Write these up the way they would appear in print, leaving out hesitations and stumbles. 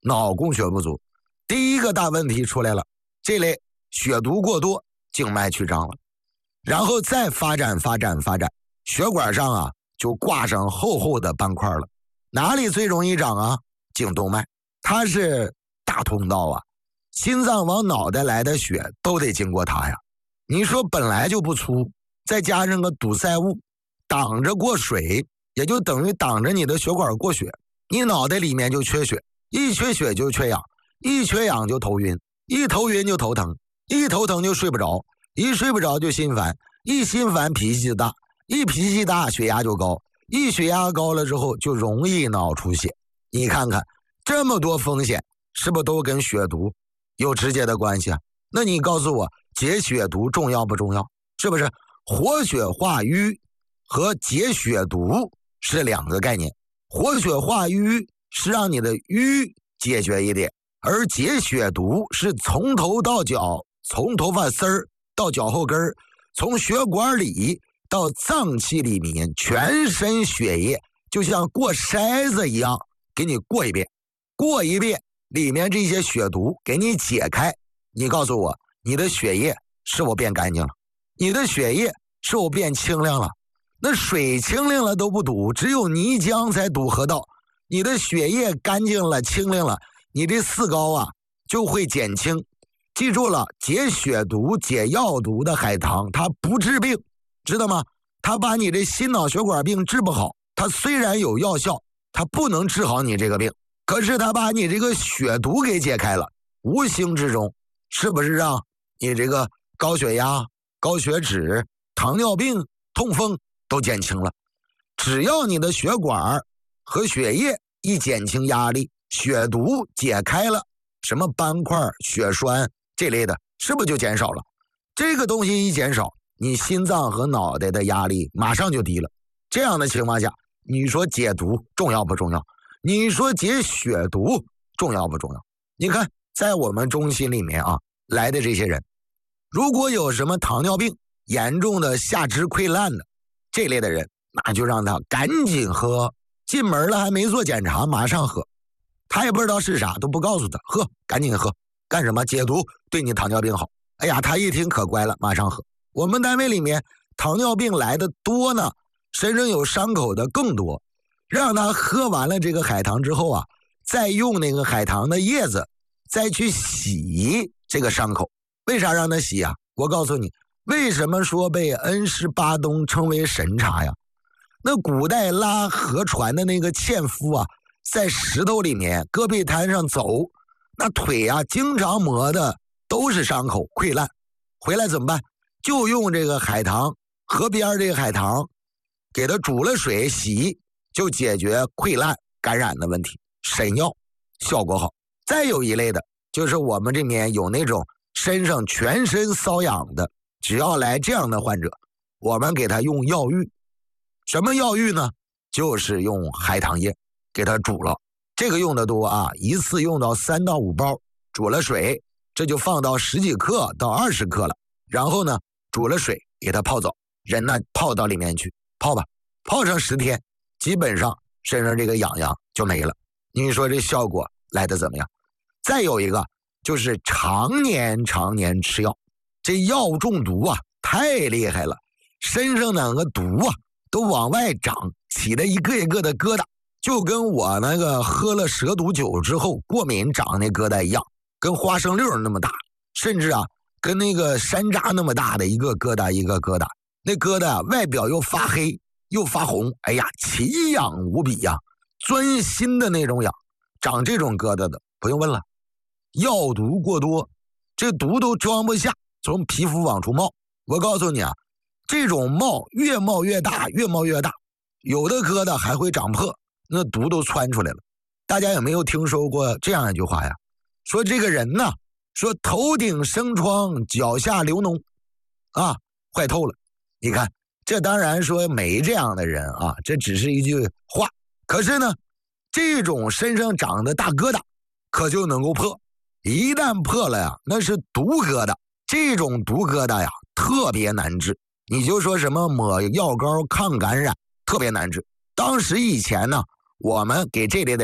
脑供血不足。第一个大问题出来了，这类血毒过多，静脉曲张了，然后再发展，血管上啊就挂上厚厚的斑块了。哪里最容易长啊？颈动脉，它是大通道啊，心脏往脑袋来的血都得经过它呀。你说本来就不粗，再加上个堵塞物，挡着过水，也就等于挡着你的血管过血，你脑袋里面就缺血，一缺血就缺氧，一缺氧就头晕，一头晕就头疼，一头疼就睡不着，一睡不着就心烦，一心烦脾气大，一脾气大血压就高，一血压高了之后就容易脑出血。你看看这么多风险，是不是都跟血毒有直接的关系啊？那你告诉我，解血毒重要不重要？是不是？活血化瘀和解血毒是两个概念。活血化瘀是让你的瘀解决一点，而解血毒是从头到脚，从头发丝儿到脚后跟儿，从血管里到脏器里面，全身血液就像过筛子一样给你过一遍，里面这些血毒给你解开。你告诉我，你的血液是否变干净了？你的血液是否变清亮了？那水清亮了都不堵，只有泥浆才堵河道。你的血液干净了，清亮了，你这四高啊就会减轻。记住了，解血毒解药毒的海棠它不治病，知道吗？它把你这心脑血管病治不好，它虽然有药效，它不能治好你这个病，可是它把你这个血毒给解开了，无形之中是不是让你这个高血压、高血脂、糖尿病、痛风都减轻了？只要你的血管和血液一减轻压力，血毒解开了，什么斑块、血栓这类的，是不是就减少了？这个东西一减少，你心脏和脑袋的压力马上就低了。这样的情况下，你说解毒重要不重要？你说解血毒重要不重要？你看在我们中心里面啊来的这些人，如果有什么糖尿病、严重的下肢溃烂的这类的人，那就让他赶紧喝，进门了还没做检查马上喝，他也不知道是啥，都不告诉他，喝，赶紧喝，干什么？解毒，对你糖尿病好。哎呀，他一听可乖了，马上喝。我们单位里面糖尿病来的多呢，身上有伤口的更多，让他喝完了这个海棠之后啊，再用那个海棠的叶子再去洗这个伤口。为啥让他洗啊？我告诉你，为什么说被恩施巴东称为神茶呀？那古代拉河船的那个纤夫啊，在石头里面戈壁滩上走，那腿啊经常磨的都是伤口溃烂，回来怎么办？就用这个海棠，河边这个海棠给它煮了水洗，就解决溃烂感染的问题，神药，效果好。再有一类的就是我们这边有那种身上全身瘙痒的，只要来这样的患者，我们给他用药浴。什么药浴呢？就是用海棠叶给他煮了，这个用的多啊，一次用到3到5包，煮了水，这就放到10几克到20克了，然后呢煮了水给他泡走，人呢泡到里面去泡吧，泡上10天，基本上身上这个痒痒就没了。你说这效果来得怎么样？再有一个就是常年吃药，这药中毒啊太厉害了，身上那个毒啊都往外长，起了一个一个的疙瘩，就跟我那个喝了蛇毒酒之后过敏长那疙瘩一样，跟花生粒那么大，甚至啊跟那个山楂那么大的一个疙瘩一个疙瘩，那疙瘩啊外表又发黑又发红，哎呀奇痒无比呀，钻心的那种痒。长这种疙瘩的不用问了，药毒过多，这毒都装不下，从皮肤往出冒。我告诉你啊，这种越冒越大，越冒越大，有的疙瘩还会长破，那毒都窜出来了。大家有没有听说过这样一句话呀？说这个人呢，说头顶生疮，脚下流脓啊，坏透了。你看这当然说没这样的人啊，这只是一句话，可是呢这种身上长的大疙瘩可就能够破，一旦破了呀，那是毒疙瘩。这种毒疙瘩呀特别难治，你就说什么抹药膏抗感染特别难治。当时以前呢，我们给这类的人都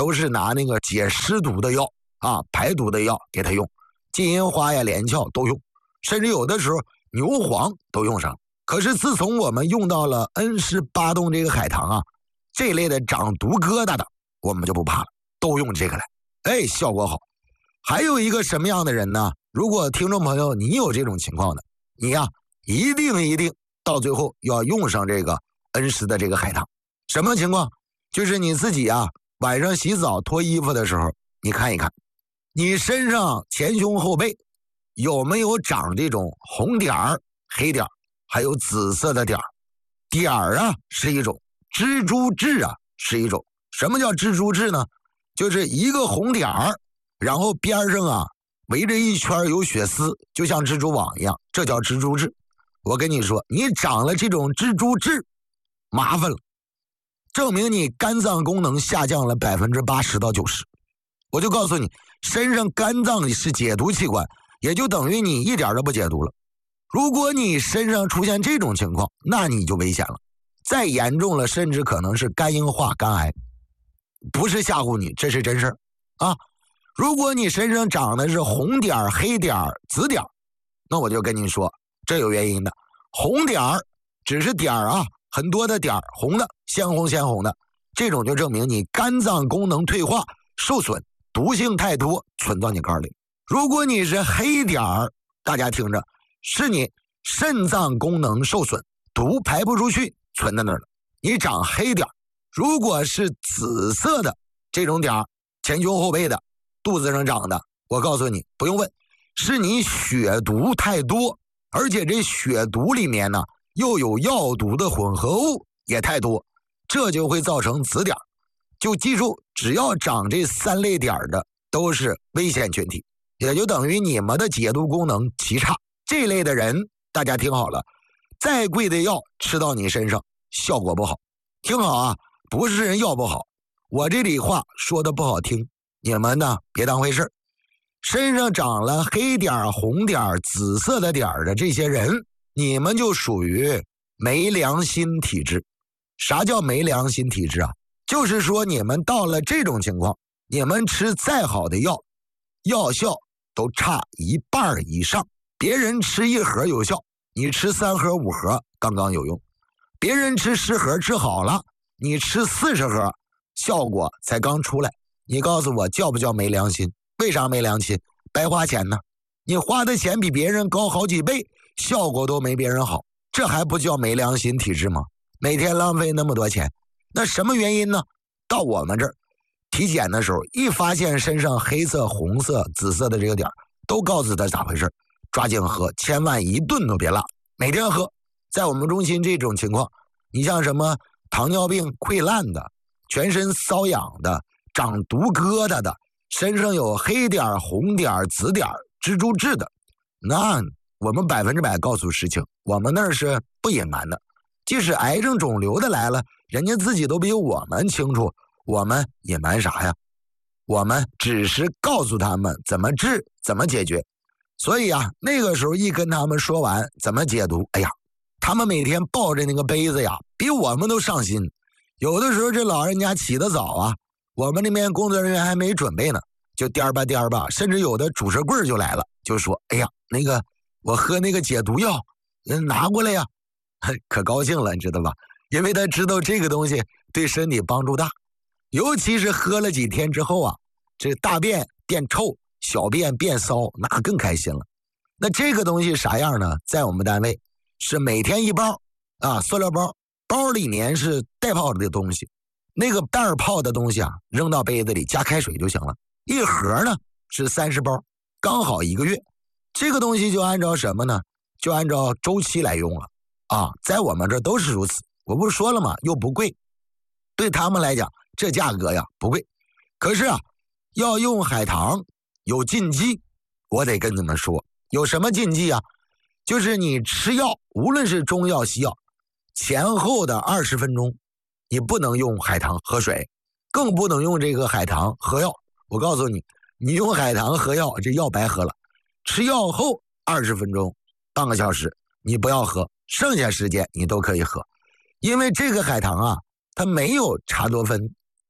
都是拿那个解湿毒的药啊，排毒的药给他用，金银花呀、连翘都用，甚至有的时候牛黄都用上。可是自从我们用到了恩施巴东这个海棠啊，这类的长毒疙瘩的我们就不怕了，都用这个来，哎，效果好。还有一个什么样的人呢？如果听众朋友你有这种情况的，你呀一定到最后要用上这个恩施的这个海棠。什么情况？就是你自己啊晚上洗澡脱衣服的时候，你看一看你身上前胸后背有没有长这种红点儿、黑点儿，还有紫色的点儿。点儿啊是一种，蜘蛛痣啊是一种。什么叫蜘蛛痣呢？就是一个红点儿，然后边上啊围着一圈有血丝，就像蜘蛛网一样，这叫蜘蛛痣。我跟你说，你长了这种蜘蛛痣，麻烦了，证明你肝脏功能下降了80%到90%。我就告诉你，身上肝脏是解毒器官，也就等于你一点都不解毒了。如果你身上出现这种情况，那你就危险了，再严重了，甚至可能是肝硬化、肝癌。不是吓唬你，这是真事儿啊！如果你身上长的是红点、黑点、紫点，那我就跟你说，这有原因的。红点只是点啊，很多的点，红的，鲜红的，这种就证明你肝脏功能退化受损，毒性太多，存到你肝里。如果你是黑点，大家听着，是你肾脏功能受损，毒排不出去，存在那儿了，你长黑点。如果是紫色的这种点，前胸后背的，肚子上长的，我告诉你不用问，是你血毒太多，而且这血毒里面呢又有药毒的混合物也太多，这就会造成紫点。就记住，只要长这3类点的都是危险群体，也就等于你们的解毒功能极差。这类的人大家听好了，再贵的药吃到你身上效果不好。听好啊，不是人药不好，我这里话说的不好听，你们呢别当回事。身上长了黑点、红点、紫色的点的这些人，你们就属于没良心体质。啥叫没良心体质啊？就是说你们到了这种情况，你们吃再好的药，药效都差1半以上。别人吃1盒有效，你吃3盒5盒刚刚有用。别人吃10盒治好了，你吃40盒效果才刚出来。你告诉我叫不叫没良心？为啥没良心？白花钱呢，你花的钱比别人高好几倍，效果都没别人好，这还不叫没良心体质吗？每天浪费那么多钱，那什么原因呢？到我们这儿体检的时候，一发现身上黑色、红色、紫色的这个点，都告诉他咋回事，抓紧喝，千万一顿都别落，每天喝。在我们中心这种情况，你像什么糖尿病溃烂的，全身瘙痒的，长毒疙瘩的，身上有黑点、红点、紫点、蜘蛛痣的，那我们100%告诉实情，我们那儿是不隐瞒的。即使癌症肿瘤的来了，人家自己都比我们清楚，我们隐瞒啥呀？我们只是告诉他们怎么治，怎么解决。所以啊，那个时候一跟他们说完怎么解毒，哎呀，他们每天抱着那个杯子呀，比我们都上心。有的时候这老人家起得早啊，我们那边工作人员还没准备呢，就颠吧，甚至有的主持棍就来了，就说：“哎呀，那个我喝那个解毒药，拿过来呀。”可高兴了，你知道吧？因为他知道这个东西对身体帮助大，尤其是喝了几天之后啊，这大便变臭，小便变骚，那更开心了。那这个东西啥样呢？在我们单位是每天1包啊，塑料包，包里面是带泡的东西，那个袋泡的东西啊，扔到杯子里加开水就行了。一盒呢是30包，刚好1个月。这个东西就按照什么呢？就按照周期来用了啊，在我们这都是如此。我不是说了吗？又不贵，对他们来讲这价格呀不贵。可是啊，要用海棠有禁忌，我得跟你们说，有什么禁忌啊？就是你吃药，无论是中药西药，前后的20分钟你不能用海棠喝水，更不能用这个海棠喝药。我告诉你，你用海棠喝药，这药白喝了。吃药后20分钟半个小时你不要喝，剩下时间你都可以喝。因为这个海棠啊，它没有茶多酚，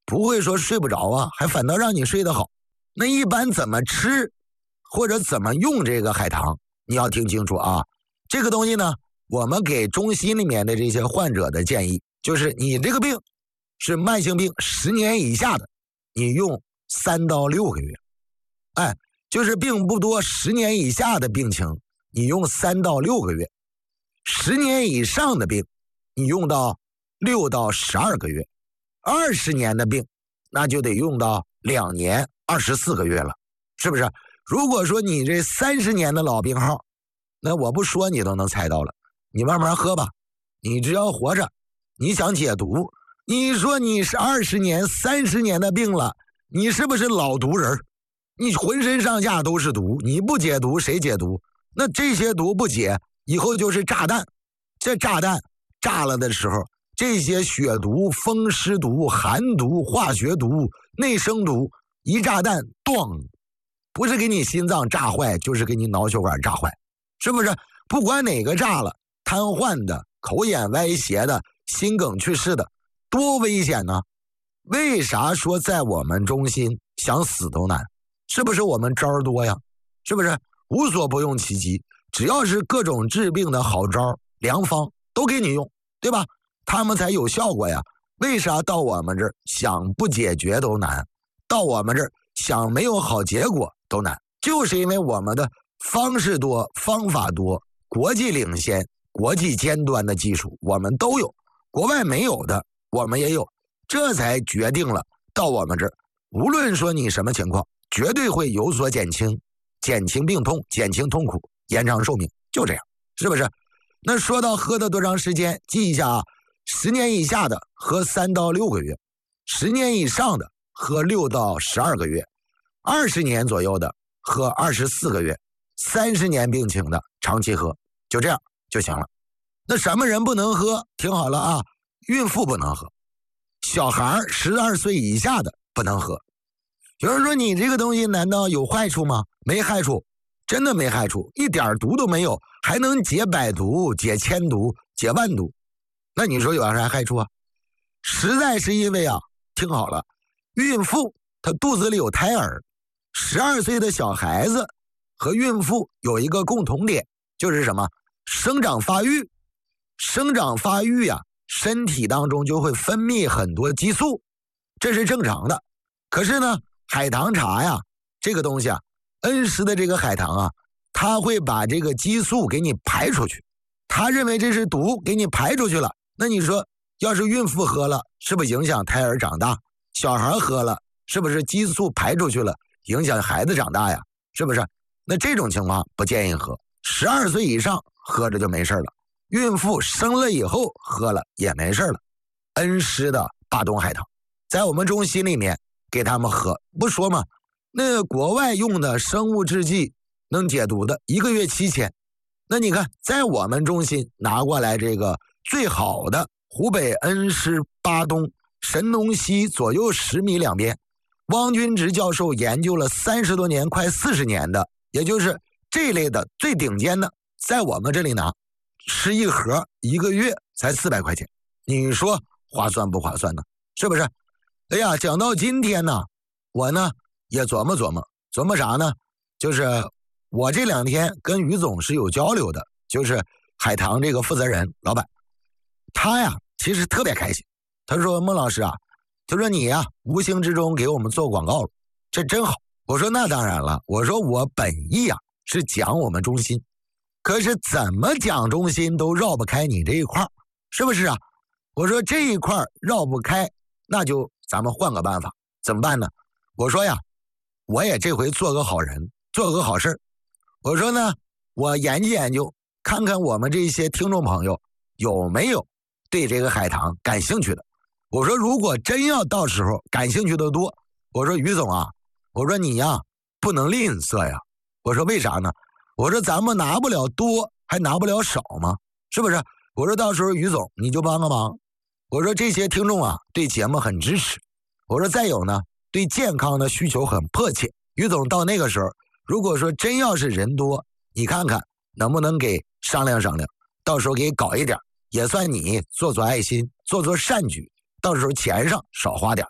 不会说睡不着啊，还反倒让你睡得好。那一般怎么吃或者怎么用这个海棠，你要听清楚啊。这个东西呢，我们给中西里面的这些患者的建议，就是你这个病是慢性病10年以下的，你用3到6个月。哎，就是病不多10年以下的病情，你用3到6个月。10年以上的病，你用到6到12个月。20年的病，那就得用到2年24个月了，是不是？如果说你这30年的老病号，那我不说你都能猜到了。你慢慢喝吧，你只要活着，你想解毒，你说你是20年、30年的病了，你是不是老毒人？你浑身上下都是毒，你不解毒谁解毒？那这些毒不解，以后就是炸弹。这炸弹炸了的时候，这些血毒、风湿毒、寒毒、化学毒、内生毒，一炸弹，咣，不是给你心脏炸坏，就是给你脑血管炸坏，是不是？不管哪个炸了，瘫痪的、口眼歪斜的、心梗去世的，多危险呢？为啥说在我们中心想死都难？是不是我们招多呀？是不是无所不用其极？只要是各种治病的好招良方都给你用，对吧？他们才有效果呀。为啥到我们这儿想不解决都难，到我们这儿想没有好结果都难？就是因为我们的方式多，方法多，国际领先，国际尖端的技术我们都有，国外没有的我们也有，这才决定了到我们这儿，无论说你什么情况，绝对会有所减轻，减轻病痛，减轻痛苦，延长寿命，就这样，是不是？那说到喝的多长时间，记一下啊，10年以下的喝3到6个月，10年以上的喝6到12个月，20年左右的喝24个月，30年病情的长期喝，就这样就行了。那什么人不能喝？听好了啊，孕妇不能喝，小孩12岁以下的不能喝。有人说你这个东西难道有害处吗？没害处，真的没害处，一点毒都没有，还能解百毒、解千毒、解万毒。那你说有啥害处啊？实在是因为啊，听好了，孕妇她肚子里有胎儿，12岁的小孩子和孕妇有一个共同点，就是什么？生长发育。生长发育啊，身体当中就会分泌很多激素，这是正常的。可是呢，海棠茶呀，这个东西啊，恩施的这个海棠啊，它会把这个激素给你排出去。他认为这是毒，给你排出去了。那你说，要是孕妇喝了，是不是影响胎儿长大？小孩喝了，是不是激素排出去了，影响孩子长大呀？是不是？那这种情况不建议喝。12岁以上喝着就没事了。孕妇生了以后喝了也没事了。恩施的大东海棠，在我们中西里面给他们喝，不说嘛，那国外用的生物制剂能解毒的，1个月7000。那你看，在我们中心拿过来这个最好的湖北恩施巴东神农溪左右10米两边，汪君直教授研究了30多年，快40年的，也就是这类的最顶尖的，在我们这里拿，吃一盒1个月才400块钱，你说划算不划算呢？是不是？哎呀，讲到今天呢，我呢也琢磨啥呢？就是我这2天跟于总是有交流的，就是海棠这个负责人老板，他呀其实特别开心。他说：“孟老师啊，他说你呀无形之中给我们做广告了，这真好。”我说：“那当然了，我说我本意啊是讲我们中心。”可是怎么讲中心都绕不开你这一块，是不是啊？我说这一块绕不开，那就咱们换个办法，怎么办呢？我说呀，我也这回做个好人，做个好事。我说呢，我研究，看看我们这些听众朋友有没有对这个海棠感兴趣的。我说如果真要到时候感兴趣的多，我说于总啊，我说你呀不能吝啬呀。我说为啥呢？我说咱们拿不了多，还拿不了少吗？是不是？我说到时候于总你就帮个忙。我说这些听众啊对节目很支持。我说再有呢，对健康的需求很迫切。于总到那个时候，如果说真要是人多，你看看能不能给商量商量，到时候给搞一点，也算你做做爱心，做做善举，到时候钱上少花点。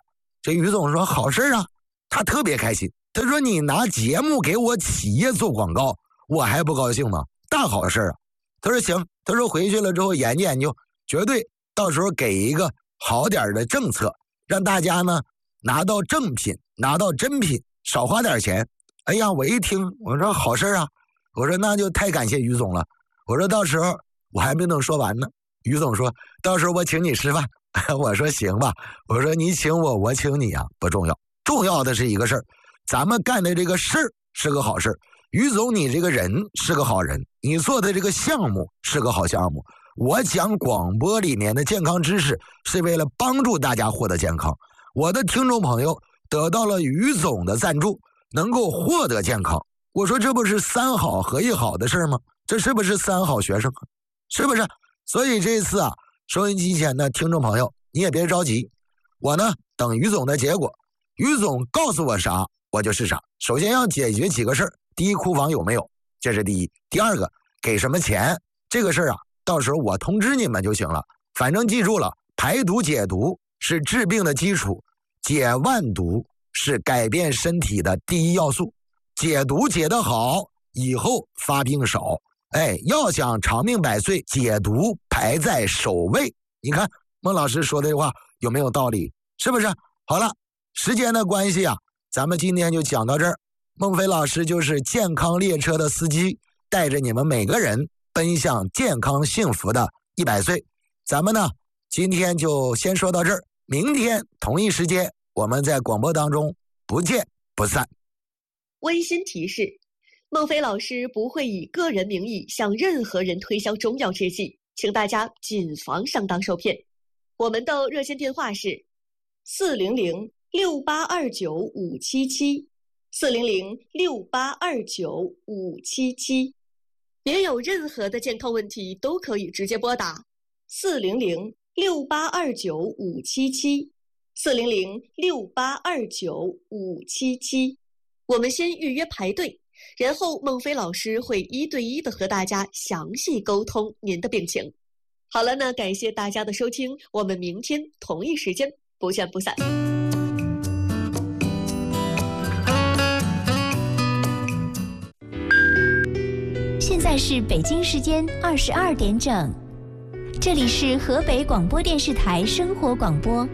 这于总说好事啊，他特别开心。他说你拿节目给我企业做广告，我还不高兴吗？大好事啊。他说行，他说回去了之后研究研究，绝对到时候给一个好点的政策，让大家呢拿到正品，拿到真品，少花点钱。哎呀，我一听我说好事啊，我说那就太感谢于总了。我说到时候我还没等说完呢，于总说到时候我请你吃饭。我说行吧，我说你请我，我请你啊，不重要，重要的是一个事儿，咱们干的这个事儿是个好事儿。于总，你这个人是个好人，你做的这个项目是个好项目。我讲广播里面的健康知识，是为了帮助大家获得健康。我的听众朋友得到了于总的赞助，能够获得健康。我说这不是三好合一好的事吗？这是不是三好学生啊？是不是？所以这次啊，收音机前的听众朋友，你也别着急，我呢等于总的结果，于总告诉我啥，我就是啥。首先要解决几个事儿，第一，库房有没有，这是第一；第二个，给什么钱，这个事儿啊，到时候我通知你们就行了。反正记住了，排毒解毒是治病的基础，解万毒是改变身体的第一要素。解毒解得好，以后发病少。哎，要想长命百岁，解毒排在首位。你看孟老师说的话有没有道理？是不是？好了，时间的关系啊，咱们今天就讲到这儿。孟非老师就是健康列车的司机，带着你们每个人奔向健康幸福的100岁。咱们呢，今天就先说到这儿，明天同一时间我们在广播当中不见不散。 温馨提示，孟非老师不会以个人名义向任何人推销中药制剂，请大家谨防上当受骗。我们的热线电话是400-6829-577，400-6829-577。您有任何的健康问题都可以直接拨打400-6829-577，400-6829-577。我们先预约排队，然后孟非老师会1对1的和大家详细沟通您的病情。好了，那感谢大家的收听，我们明天同一时间不见不散。 现在是北京时间22点整，这里是河北广播电视台生活广播。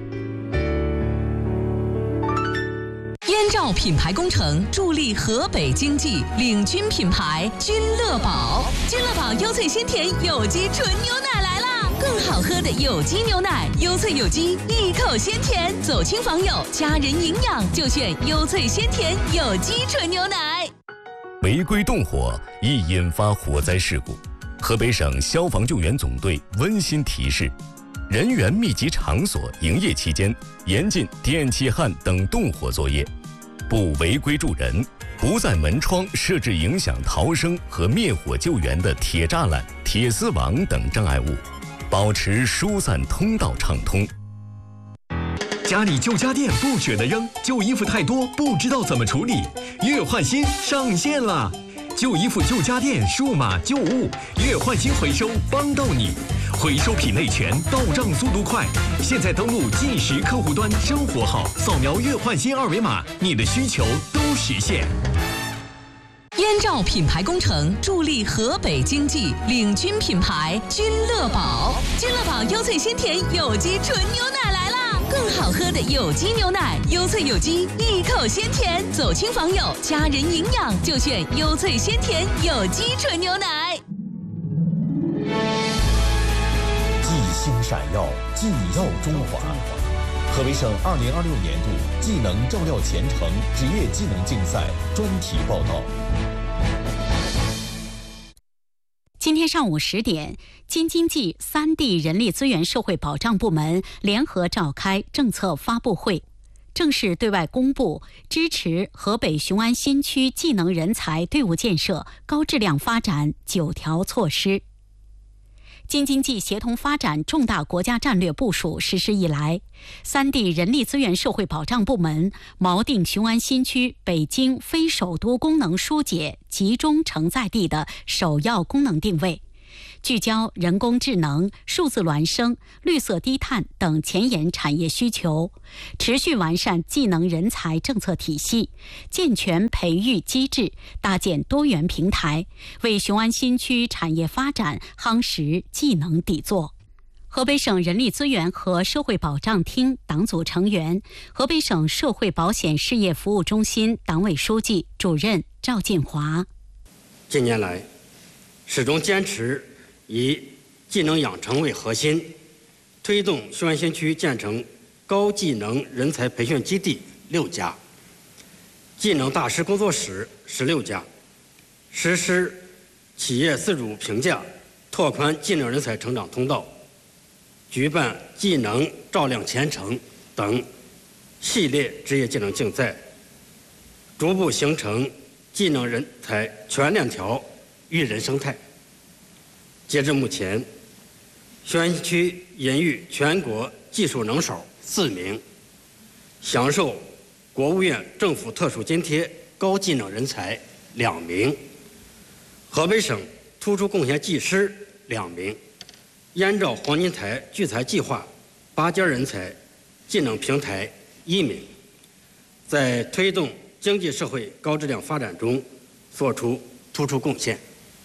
燕赵品牌工程助力河北经济，领军品牌君乐宝。君乐宝优萃鲜甜有机纯牛奶来啦！更好喝的有机牛奶，优萃有机，一口鲜甜，走亲访友，家人营养就选优萃鲜甜有机纯牛奶。 违规动火易引发火灾事故，河北省消防救援总队温馨提示：人员密集场所营业期间，严禁电气焊等动火作业，不违规助人，不在门窗设置影响逃生和灭火救援的铁栅栏、铁丝网等障碍物，保持疏散通道畅通。 家里旧家电不舍得扔，旧衣服太多不知道怎么处理，月换新上线了！旧衣服、旧家电、数码旧物，月换新回收帮到你，回收品类全，到账速度快。现在登录计时客户端生活号，扫描月换新2维码，你的需求都实现。 燕赵品牌工程助力河北经济，领军品牌君乐宝。君乐宝优萃鲜甜有机纯牛奶来啦！更好喝的有机牛奶，优萃有机，一口鲜甜，走亲访友，家人营养就选优萃鲜甜有机纯牛奶。 技星闪耀，技耀中华。河北省2026年度技能照料前程职业技能竞赛专题报道。 今天上午10点，京津冀3地人力资源社会保障部门联合召开政策发布会，正式对外公布支持河北雄安新区技能人才队伍建设高质量发展9条措施。京津冀协同发展重大国家战略部署实施以来，3地人力资源社会保障部门锚定雄安新区北京非首都功能疏解集中承载地的首要功能定位， 聚焦人工智能、数字孪生、绿色低碳等前沿产业需求，持续完善技能人才政策体系，健全培育机制，搭建多元平台，为雄安新区产业发展夯实技能底座。河北省人力资源和社会保障厅党组成员、河北省社会保险事业服务中心党委书记、主任赵进华。 近年来，始终坚持以技能养成为核心，推动雄安新区建成高技能人才培训基地6家，技能大师工作室16家，实施企业自主评价，拓宽技能人才成长通道，举办技能照亮前程等系列职业技能竞赛，逐步形成技能人才全链条育人生态。截至目前，雄安区引育全国技术能手4名，享受国务院政府特殊津贴高技能人才2名，河北省突出贡献技师2名，燕赵黄金台聚才计划拔尖人才技能平台1名，在推动经济社会高质量发展中做出突出贡献。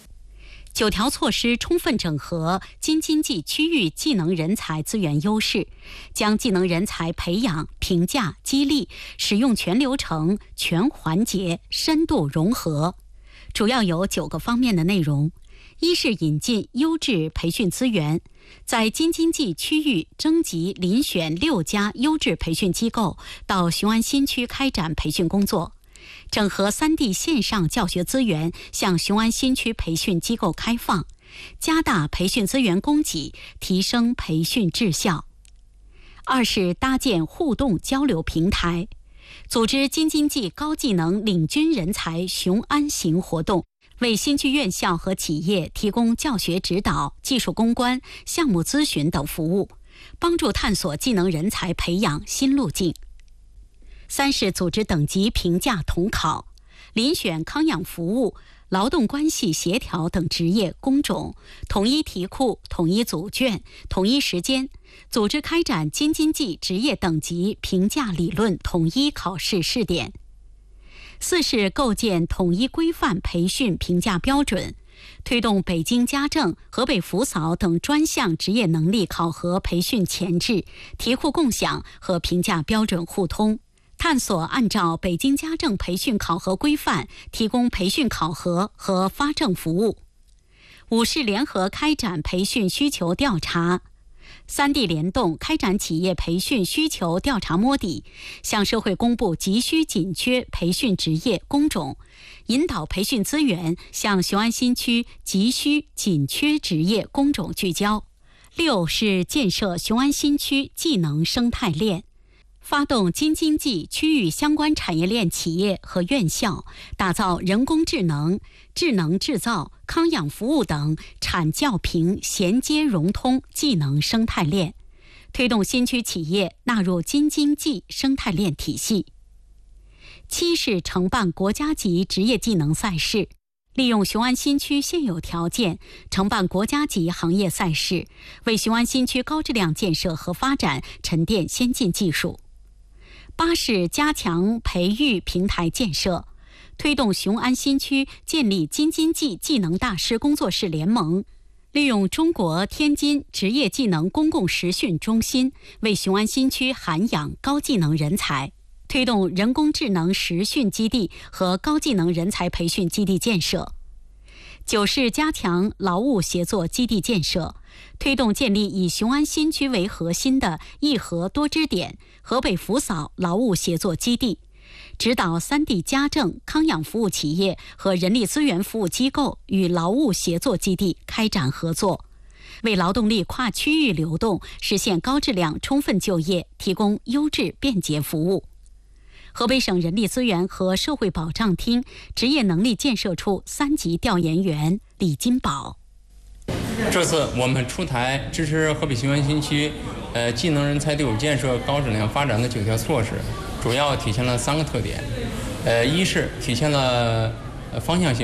9条措施充分整合京津冀区域技能人才资源优势，将技能人才培养、评价、激励、使用全流程、全环节深度融合，主要有9个方面的内容。一是引进优质培训资源，在京津冀区域征集遴选6家优质培训机构到雄安新区开展培训工作，整合3地线上教学资源向雄安新区培训机构开放，加大培训资源供给，提升培训质效。二是搭建互动交流平台，组织京津冀高技能领军人才雄安行活动，为新区院校和企业提供教学指导、技术攻关、项目咨询等服务，帮助探索技能人才培养新路径。三是组织等级评价统考，遴选康养服务、劳动关系协调等职业工种，统一题库、统一组卷、统一时间，组织开展京津冀职业等级评价理论统一考试试点。四是构建统一规范培训评价标准，推动北京家政、河北福嫂等专项职业能力考核培训前置、题库共享和评价标准互通，探索按照北京家政培训考核规范提供培训考核和发证服务。五是联合开展培训需求调查，3地联动开展企业培训需求调查摸底，向社会公布急需紧缺培训职业工种，引导培训资源向雄安新区急需紧缺职业工种聚焦。6是建设雄安新区技能生态链，发动京津冀区域相关产业链企业和院校打造人工智能、智能制造、康养服务等产教评衔接融通技能生态链，推动新区企业纳入京津冀生态链体系。7是承办国家级职业技能赛事，利用雄安新区现有条件，承办国家级行业赛事，为雄安新区高质量建设和发展沉淀先进技术。8是加强培育平台建设，推动雄安新区建立京津冀技能大师工作室联盟，利用中国天津职业技能公共实训中心，为雄安新区涵养高技能人才，推动人工智能实训基地和高技能人才培训基地建设。9是加强劳务协作基地建设，推动建立以雄安新区为核心的一核多支点河北福嫂劳务协作基地，指导3地家政、康养服务企业和人力资源服务机构与劳务协作基地开展合作，为劳动力跨区域流动、实现高质量充分就业提供优质便捷服务。河北省人力资源和社会保障厅职业能力建设处3级调研员李金宝。 这次我们出台支持河北雄安新区技能人才队伍建设高质量发展的9条措施，主要体现了3个特点。一是体现了方向性，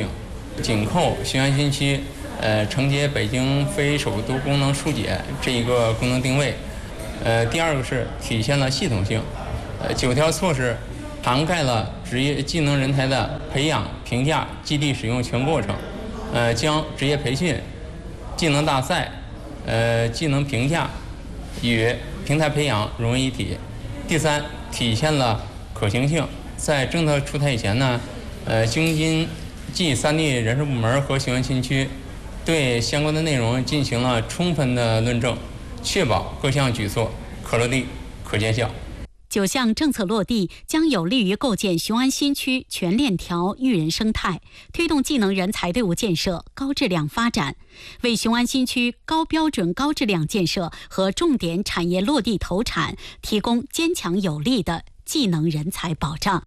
紧扣雄安新区承接北京非首都功能疏解这一个功能定位。第二个是体现了系统性，9条措施涵盖了职业技能人才的培养、评价、激励、使用全过程，将职业培训、技能大赛、技能评价与平台培养融为一体。第三，体现了可行性。在政策出台以前呢，京津冀3地人事部门和雄安新区对相关的内容进行了充分的论证，确保各项举措可落地、可见效。 9项政策落地，将有利于构建雄安新区全链条育人生态，推动技能人才队伍建设高质量发展，为雄安新区高标准高质量建设和重点产业落地投产提供坚强有力的技能人才保障。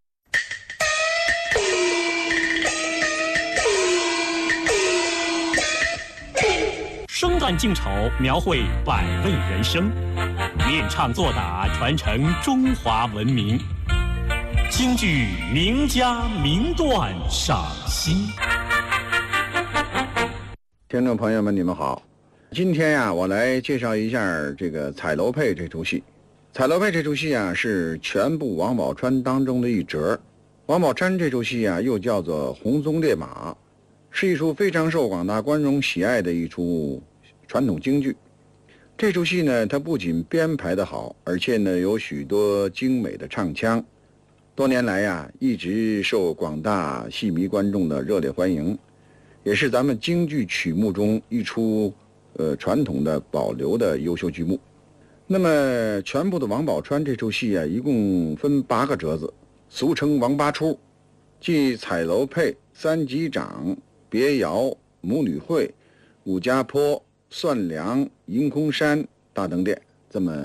生旦净丑，描绘百味人生；练唱作打，传承中华文明。京剧名家名段赏析。 听众朋友们，你们好。今天呀，我来介绍一下这个《彩楼配》这出戏。《彩楼配》这出戏啊，是全部王宝钏当中的一折。王宝钏这出戏啊，又叫做《红鬃烈马》，是一出非常受广大观众喜爱的一出传统京剧。这出戏呢，它不仅编排得好，而且呢有许多精美的唱腔，多年来呀一直受广大戏迷观众的热烈欢迎，也是咱们京剧曲目中一出传统的保留的优秀剧目。那么全部的王宝钏这出戏啊，一共分8个折子，俗称王八出，即彩楼配、三击掌、别窑、母女会、武家坡、算梁、迎空山、大灯殿，这么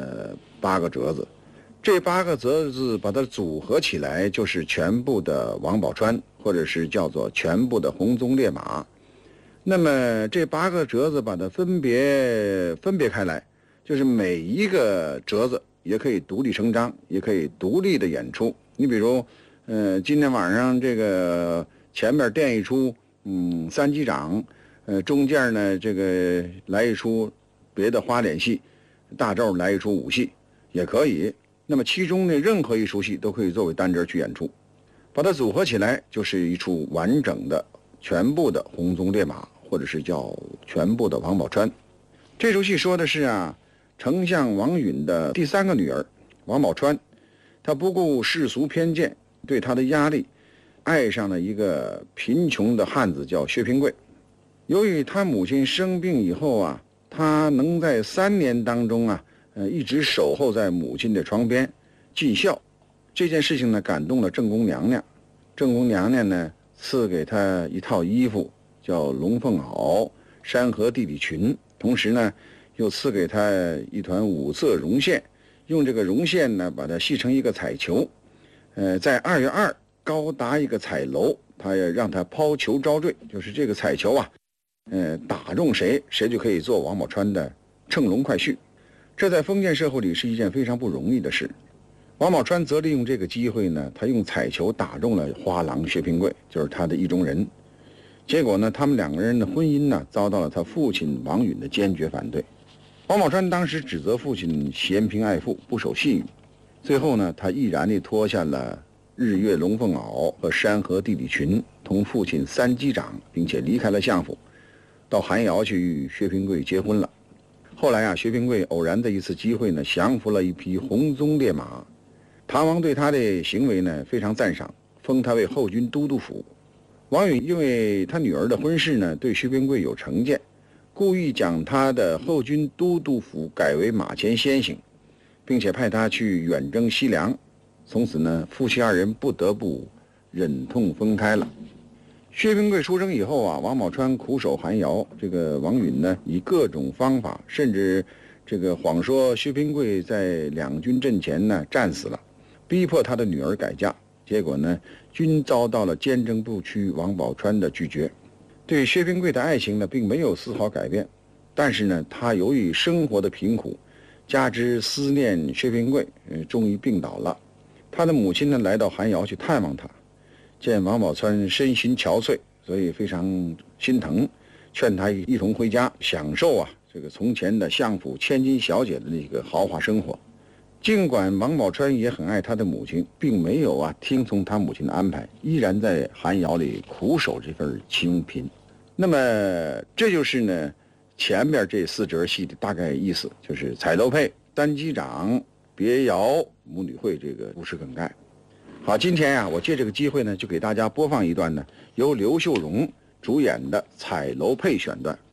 8个折子。这8个折子把它组合起来，就是全部的王宝钏，或者是叫做全部的红鬃烈马。那么这8个折子把它分别开来，就是每一个折子也可以独立声张，也可以独立的演出。你比如今天晚上这个前面垫一出三击掌，中间呢这个来一出别的花脸戏，大咒来一出武戏也可以。那么其中呢任何一出戏都可以作为单折去演出，把它组合起来就是一出完整的全部的红鬃烈马，或者是叫全部的王宝钏。这出戏说的是啊，丞相王允的第3个女儿王宝钏，她不顾世俗偏见对她的压力，爱上了一个贫穷的汉子叫薛平贵。由于他母亲生病以后啊，他能在3年当中啊一直守候在母亲的床边尽孝。这件事情呢感动了正宫娘娘，正宫娘娘呢赐给他一套衣服叫龙凤袄、山河地理裙，同时呢又赐给他一团5色绒线，用这个绒线呢把它系成一个彩球，在2月2高搭一个彩楼，他也让他抛球招坠，就是这个彩球啊打中谁就可以做王宝钏的乘龙快婿。这在封建社会里是一件非常不容易的事。王宝钏则利用这个机会呢，他用彩球打中了花郎薛平贵，就是他的意中人。结果呢，他们2个人的婚姻呢遭到了他父亲王允的坚决反对。王宝钏当时指责父亲嫌贫爱富，不守信誉。最后呢，他毅然地脱下了日月龙凤袄和山河地理裙，同父亲3击掌，并且离开了相府，到寒窑去与薛平贵结婚了。后来啊，薛平贵偶然的一次机会呢，降服了一匹红鬃烈马。唐王对他的行为呢非常赞赏，封他为后军都督府。王允因为他女儿的婚事呢对薛平贵有成见，故意将他的后军都督府改为马前先行，并且派他去远征西凉。从此呢，夫妻2人不得不忍痛分开了。薛平贵出征以后啊，王宝钏苦守寒窑，这个王允呢以各种方法，甚至这个谎说薛平贵在两军阵前呢战死了，逼迫他的女儿改嫁。结果呢，均遭到了坚贞不屈王宝钏的拒绝。对薛平贵的爱情呢，并没有丝毫改变。但是呢，他由于生活的贫苦，加之思念薛平贵，终于病倒了。他的母亲呢，来到寒窑去探望他，见王宝钏身心憔悴， 所以非常心疼，劝他一同回家享受这个从前的相府千金小姐的那个豪华生活。尽管王宝钏也很爱他的母亲，并没有听从他母亲的安排，依然在寒窑里苦守这份清贫。那么这就是呢前面这4折戏的大概意思，就是彩楼配、单机长、别窑、母女会这个故事梗概。好，今天我借这个机会呢，就给大家播放一段呢由刘秀荣主演的彩楼配选段。